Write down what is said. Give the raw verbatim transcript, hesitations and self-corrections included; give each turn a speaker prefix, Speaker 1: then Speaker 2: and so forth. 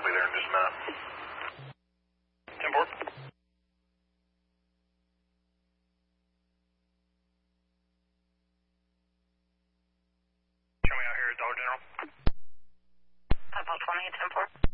Speaker 1: be there in just a minute. ten four. Show me out here at Dollar General.
Speaker 2: Apple twenty, ten four.